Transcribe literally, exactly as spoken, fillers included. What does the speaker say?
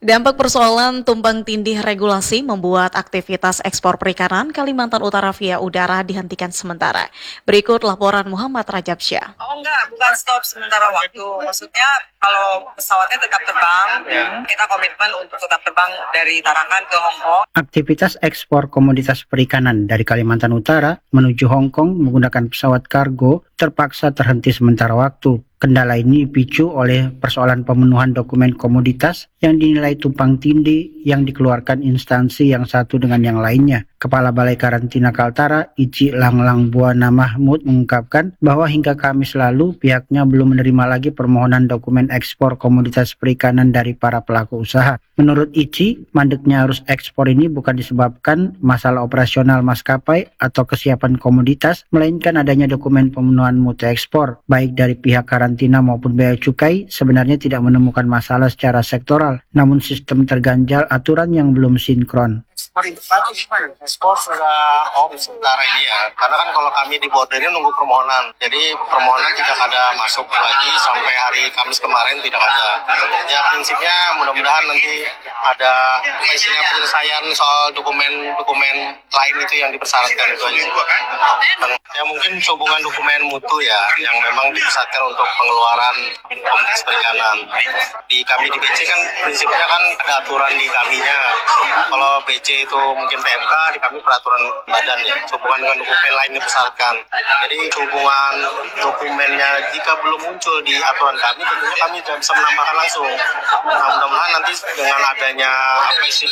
Dampak persoalan tumpang tindih regulasi membuat aktivitas ekspor perikanan Kalimantan Utara via udara dihentikan sementara. Berikut laporan Muhammad Rajabsyah. Oh enggak, bukan stop sementara waktu. Maksudnya kalau pesawatnya tetap terbang, kita komitmen untuk tetap terbang dari Tarakan ke Hong Kong. Aktivitas ekspor komoditas perikanan dari Kalimantan Utara menuju Hong Kong menggunakan pesawat kargo terpaksa terhenti sementara waktu. Kendala ini dipicu oleh persoalan pemenuhan dokumen komoditas yang dinilai tumpang tindih yang dikeluarkan instansi yang satu dengan yang lainnya. Kepala Balai Karantina Kaltara, Ici Langlang Buana Mahmud mengungkapkan bahwa hingga Kamis lalu pihaknya belum menerima lagi permohonan dokumen ekspor komoditas perikanan dari para pelaku usaha. Menurut Ici, mandeknya arus ekspor ini bukan disebabkan masalah operasional maskapai atau kesiapan komoditas, melainkan adanya dokumen pemenuhan mutu ekspor, baik dari pihak karantina maupun bea cukai sebenarnya tidak menemukan masalah secara sektoral, namun sistem terganjal aturan yang belum sinkron. Ekspor sudah off sementara ini ya, karena kan kalau kami di bordernya nunggu permohonan, jadi permohonan tidak ada masuk lagi sampai hari Kamis kemarin tidak ada. Ya prinsipnya mudah-mudahan nanti ada isinya penyelesaian soal dokumen-dokumen lain itu yang dipersyaratkan itu aja. Ya mungkin hubungan dokumen mutu ya, yang memang dipersyaratkan untuk pengeluaran komoditas perikanan. Di kami di B C kan prinsipnya kan ada aturan di kaminya. Kalau B C itu mungkin P M K, di kami peraturan badan ya, hubungan dengan dokumen lain dipersyaratkan. Jadi hubungan dokumennya jika belum muncul di aturan kami, tentunya kami tidak bisa menambahkan langsung. Nah, mudah-mudahan nanti dengan adanya apa istilah